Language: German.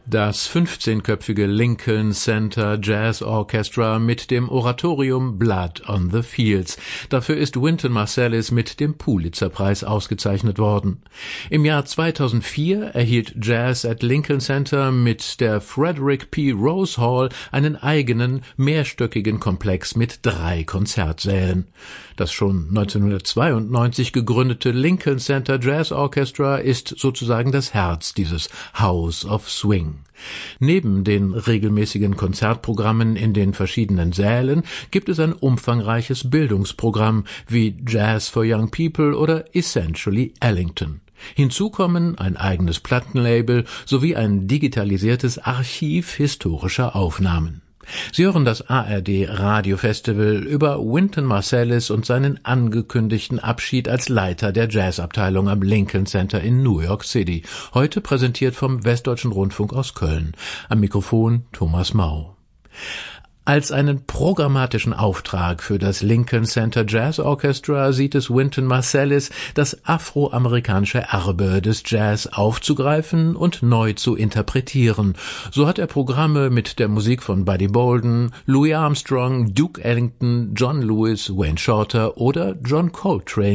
Das 15-köpfige Lincoln Center Jazz Orchestra mit dem Oratorium Blood on the Fields. Dafür ist Wynton Marsalis mit dem Pulitzer-Preis ausgezeichnet worden. Im Jahr 2004 erhielt Jazz at Lincoln Center mit der Frederick P. Rose Hall einen eigenen, mehrstöckigen Komplex mit 3 Konzertsälen. Das schon 1992 gegründete Lincoln Center Jazz Orchestra ist sozusagen das Herz dieses House of Swing. Neben den regelmäßigen Konzertprogrammen in den verschiedenen Sälen gibt es ein umfangreiches Bildungsprogramm wie Jazz for Young People oder Essentially Ellington. Hinzu kommen ein eigenes Plattenlabel sowie ein digitalisiertes Archiv historischer Aufnahmen. Sie hören das ARD Radiofestival über Wynton Marsalis und seinen angekündigten Abschied als Leiter der Jazzabteilung am Lincoln Center in New York City. Heute präsentiert vom Westdeutschen Rundfunk aus Köln. Am Mikrofon Thomas Mau. Als einen programmatischen Auftrag für das Lincoln Center Jazz Orchestra sieht es Wynton Marsalis, das afroamerikanische Erbe des Jazz aufzugreifen und neu zu interpretieren. So hat er Programme mit der Musik von Buddy Bolden, Louis Armstrong, Duke Ellington, John Lewis, Wayne Shorter oder John Coltrane